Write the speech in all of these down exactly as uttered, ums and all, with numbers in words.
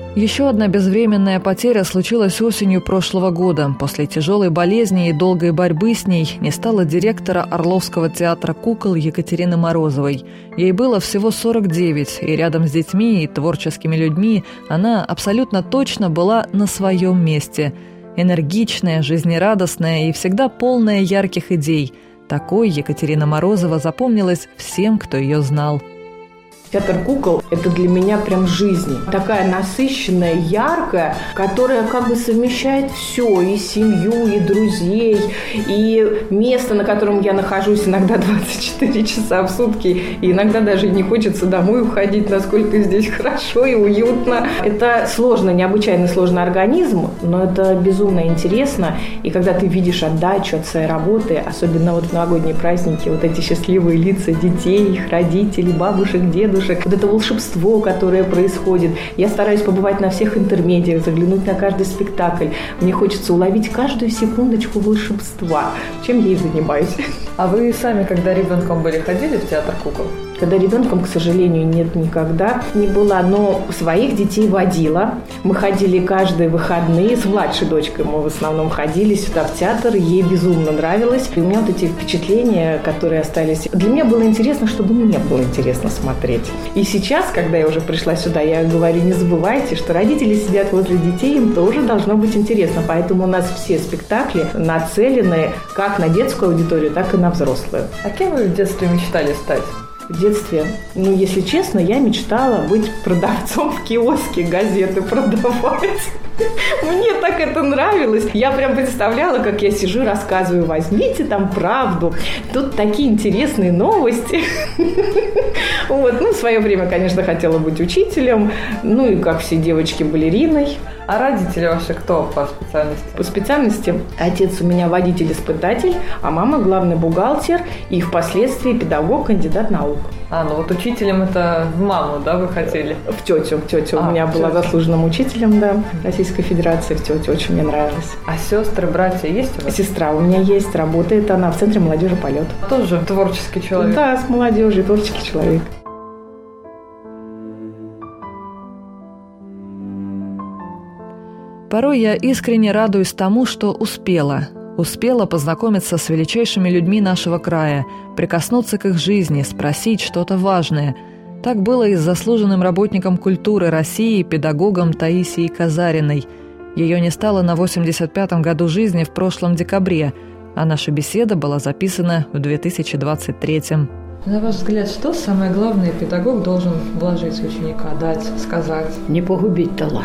Еще одна безвременная потеря случилась осенью прошлого года. После тяжелой болезни и долгой борьбы с ней не стало директора Орловского театра кукол Екатерины Морозовой. Ей было всего сорок девять, и рядом с детьми и творческими людьми она абсолютно точно была на своем месте. Энергичная, жизнерадостная и всегда полная ярких идей. Такой Екатерина Морозова запомнилась всем, кто ее знал. Театр кукол – это для меня прям жизнь. Такая насыщенная, яркая, которая как бы совмещает все. И семью, и друзей, и место, на котором я нахожусь иногда двадцать четыре часа в сутки. И иногда даже не хочется домой уходить, насколько здесь хорошо и уютно. Это сложно, необычайно сложный организм, но это безумно интересно. И когда ты видишь отдачу от своей работы, особенно вот в новогодние праздники, вот эти счастливые лица детей, их родителей, бабушек, дедушек, вот это волшебство, которое происходит. Я стараюсь побывать на всех интермедиях, заглянуть на каждый спектакль. Мне хочется уловить каждую секундочку волшебства, чем я и занимаюсь. А вы сами, когда ребенком были, ходили в театр кукол? Когда ребенком, к сожалению, нет, никогда не была, но своих детей водила. Мы ходили каждые выходные, с младшей дочкой мы в основном ходили сюда в театр, ей безумно нравилось. И у меня вот эти впечатления, которые остались, для меня было интересно, чтобы мне было интересно смотреть. И сейчас, когда я уже пришла сюда, я говорю, не забывайте, что родители сидят возле детей, им тоже должно быть интересно. Поэтому у нас все спектакли нацелены как на детскую аудиторию, так и на взрослую. А кем вы в детстве мечтали стать? В детстве, ну, если честно, я мечтала быть продавцом в киоске, газеты продавать. Мне так это нравилось. Я прям представляла, как я сижу, рассказываю, возьмите там правду. Тут такие интересные новости. Вот. Ну, в свое время, конечно, хотела быть учителем. Ну, и как все девочки, балериной. А родители ваши кто по специальности? По специальности отец у меня водитель-испытатель, а мама главный бухгалтер и впоследствии педагог, кандидат наук. А, ну вот учителем это в маму, да, вы хотели? В тетю. Тетя а, у меня была тетя. заслуженным учителем, да, Российской Федерации, в тете очень мне нравилось. А сестры, братья есть у вас? Сестра у меня есть, работает она в Центре молодежи «Полет». Тоже творческий человек? Да, с молодежью, творческий человек. Порой я искренне радуюсь тому, что успела. Успела познакомиться с величайшими людьми нашего края, прикоснуться к их жизни, спросить что-то важное. Так было и с заслуженным работником культуры России, педагогом Таисией Казариной. Ее не стало на восемьдесят пятом году жизни в прошлом декабре, а наша беседа была записана в две тысячи двадцать третьем. На ваш взгляд, что самое главное педагог должен вложить в ученика, дать, сказать? Не погубить талант.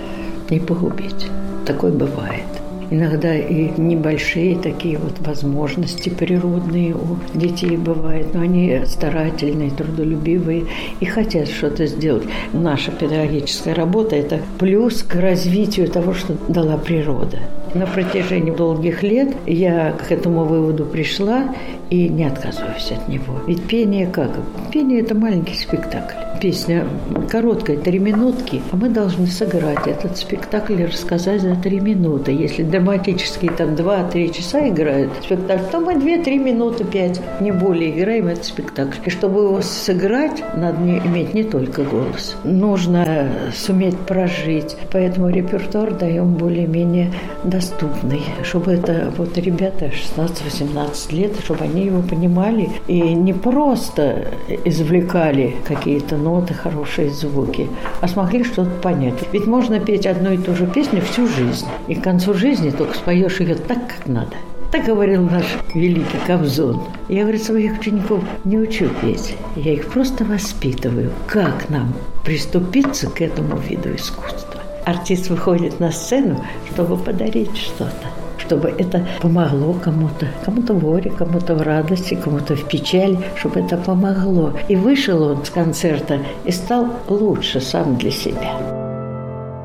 Не погубить. Такое бывает. Иногда и небольшие такие вот возможности природные у детей бывают, но они старательные, трудолюбивые и хотят что-то сделать. Наша педагогическая работа – это плюс к развитию того, что дала природа. На протяжении долгих лет я к этому выводу пришла и не отказываюсь от него. Ведь пение как? Пение – это маленький спектакль. Песня короткая, три минутки, а мы должны сыграть этот спектакль и рассказать за три минуты. Если драматически там два-три часа играют спектакль, то мы две-три минуты, пять, не более играем этот спектакль. И чтобы его сыграть, надо не, иметь не только голос. Нужно суметь прожить. Поэтому репертуар даем более-менее доступный. Чтобы это вот ребята шестнадцать-восемнадцать лет, чтобы они его понимали и не просто извлекали какие-то ноты, хорошие звуки, а смогли что-то понять. Ведь можно петь одну и ту же песню всю жизнь. И к концу жизни только споешь ее так, как надо. Так говорил наш великий Кобзон. Я, говорит, своих учеников не учу петь. Я их просто воспитываю. Как нам приступиться к этому виду искусства? Артист выходит на сцену, чтобы подарить что-то. Чтобы это помогло кому-то. Кому-то в горе, кому-то в радости, кому-то в печали. Чтобы это помогло. И вышел он с концерта и стал лучше сам для себя.